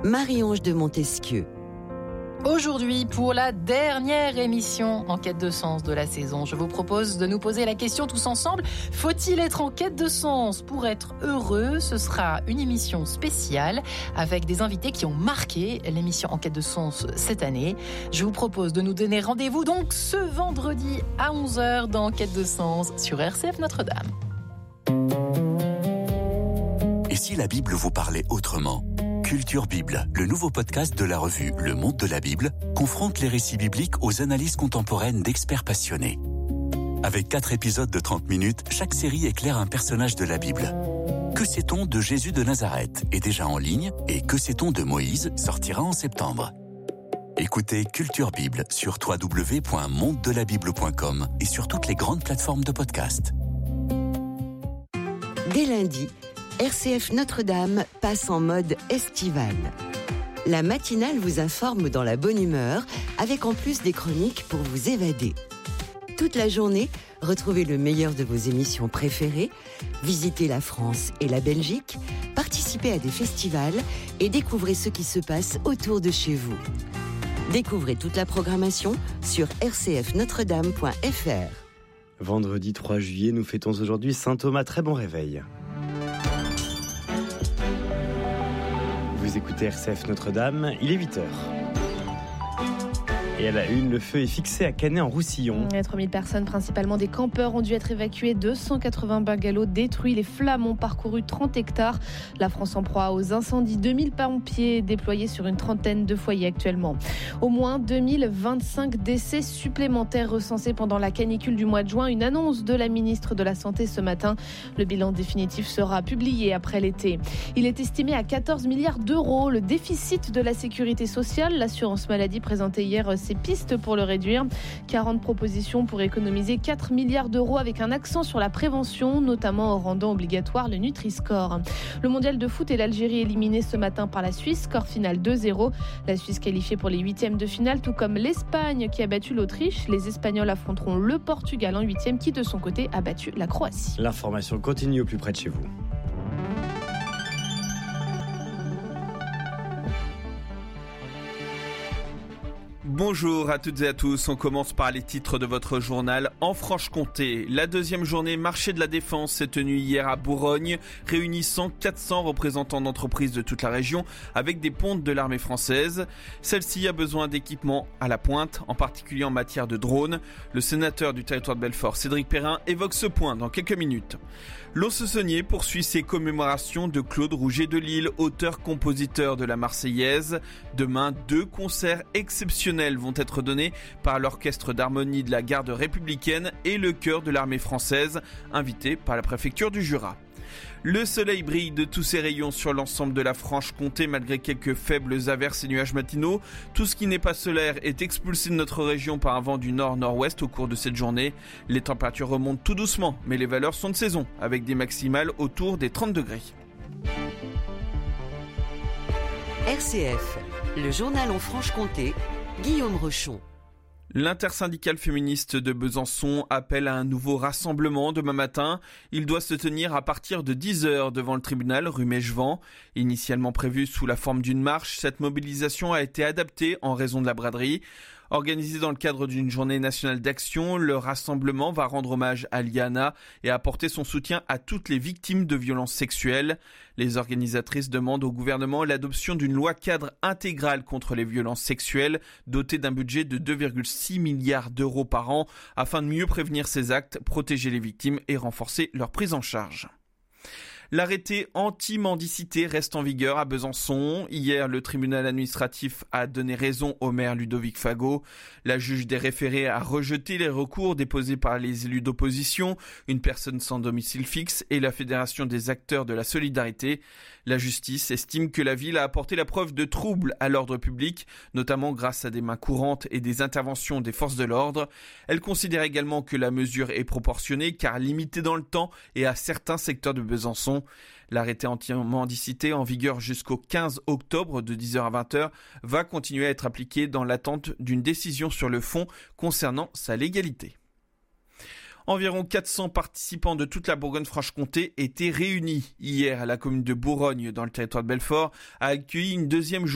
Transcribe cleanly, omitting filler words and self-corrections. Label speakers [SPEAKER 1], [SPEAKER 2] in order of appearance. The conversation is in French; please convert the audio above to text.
[SPEAKER 1] Marie-Ange de Montesquieu.
[SPEAKER 2] Aujourd'hui, pour la dernière émission en quête de sens de la saison, je vous propose de nous poser la question tous ensemble. Faut-il être en quête de sens pour être heureux ? Ce sera une émission spéciale avec des invités qui ont marqué l'émission en quête de sens cette année. Je vous propose de nous donner rendez-vous donc ce vendredi à 11h dans Quête de sens sur RCF Notre-Dame.
[SPEAKER 3] Et si la Bible vous parlait autrement ? Culture Bible, le nouveau podcast de la revue Le Monde de la Bible, confronte les récits bibliques aux analyses contemporaines d'experts passionnés. Avec 4 épisodes de 30 minutes, chaque série éclaire un personnage de la Bible. Que sait-on de Jésus de Nazareth est déjà en ligne et Que sait-on de Moïse sortira en septembre. Écoutez Culture Bible sur www.mondedelabible.com et sur toutes les grandes plateformes de podcast.
[SPEAKER 1] Dès lundi, RCF Notre-Dame passe en mode estival. La matinale vous informe dans la bonne humeur, avec en plus des chroniques pour vous évader. Toute la journée, retrouvez le meilleur de vos émissions préférées, visitez la France et la Belgique, participez à des festivals et découvrez ce qui se passe autour de chez vous. Découvrez toute la programmation sur rcfnotredame.fr.
[SPEAKER 4] Vendredi 3 juillet, nous fêtons aujourd'hui Saint Thomas. Très bon réveil. Vous écoutez RCF Notre-Dame, il est 8h. Et à la une, le feu est fixé à Canet-en-Roussillon.
[SPEAKER 5] 3000 personnes, principalement des campeurs, ont dû être évacuées. 280 bungalows détruits. Les flammes ont parcouru 30 hectares. La France en proie aux incendies. 2000 pompiers déployés sur une trentaine de foyers actuellement. Au moins 2025 décès supplémentaires recensés pendant la canicule du mois de juin. Une annonce de la ministre de la Santé ce matin. Le bilan définitif sera publié après l'été. Il est estimé à 14 milliards d'euros. Le déficit de la sécurité sociale. L'assurance maladie présentait hier ses pistes pour le réduire. 40 propositions pour économiser 4 milliards d'euros avec un accent sur la prévention, notamment en rendant obligatoire le Nutri-Score. Le mondial de foot et l'Algérie éliminés ce matin par la Suisse. Score final 2-0. La Suisse qualifiée pour les huitièmes de finale, tout comme l'Espagne qui a battu l'Autriche. Les Espagnols affronteront le Portugal en huitième qui de son côté a battu la Croatie.
[SPEAKER 4] L'information continue au plus près de chez vous.
[SPEAKER 6] Bonjour à toutes et à tous, on commence par les titres de votre journal. En Franche-Comté, la deuxième journée marché de la Défense s'est tenue hier à Bourgogne, réunissant 400 représentants d'entreprises de toute la région avec des pontes de l'armée française. Celle-ci a besoin d'équipements à la pointe, en particulier en matière de drones. Le sénateur du territoire de Belfort, Cédric Perrin, évoque ce point dans quelques minutes. L'Hauts-Saunier poursuit ses commémorations de Claude Rouget de Lille, auteur-compositeur de la Marseillaise. Demain, 2 concerts exceptionnels vont être donnés par l'Orchestre d'harmonie de la Garde républicaine et le Chœur de l'armée française, invité par la préfecture du Jura. Le soleil brille de tous ses rayons sur l'ensemble de la Franche-Comté malgré quelques faibles averses et nuages matinaux. Tout ce qui n'est pas solaire est expulsé de notre région par un vent du nord-nord-ouest au cours de cette journée. Les températures remontent tout doucement, mais les valeurs sont de saison, avec des maximales autour des 30 degrés.
[SPEAKER 1] RCF, le journal en Franche-Comté, Guillaume Rochon.
[SPEAKER 6] L'intersyndicale féministe de Besançon appelle à un nouveau rassemblement demain matin. Il doit se tenir à partir de 10h devant le tribunal rue Mèchevent. Initialement prévue sous la forme d'une marche, cette mobilisation a été adaptée en raison de la braderie. Organisé dans le cadre d'une journée nationale d'action, le rassemblement va rendre hommage à Liana et apporter son soutien à toutes les victimes de violences sexuelles. Les organisatrices demandent au gouvernement l'adoption d'une loi cadre intégrale contre les violences sexuelles, dotée d'un budget de 2,6 milliards d'euros par an, afin de mieux prévenir ces actes, protéger les victimes et renforcer leur prise en charge. L'arrêté anti-mendicité reste en vigueur à Besançon. Hier, le tribunal administratif a donné raison au maire Ludovic Fagot. La juge des référés a rejeté les recours déposés par les élus d'opposition, une personne sans domicile fixe et la Fédération des acteurs de la solidarité. La justice estime que la ville a apporté la preuve de troubles à l'ordre public, notamment grâce à des mains courantes et des interventions des forces de l'ordre. Elle considère également que la mesure est proportionnée car limitée dans le temps et à certains secteurs de Besançon. L'arrêté anti-mendicité en vigueur jusqu'au 15 octobre de 10h à 20h va continuer à être appliqué dans l'attente d'une décision sur le fond concernant sa légalité. Environ 400 participants de toute la Bourgogne-Franche-Comté étaient réunis hier à la commune de Bourgogne dans le territoire de Belfort, a accueilli une deuxième journée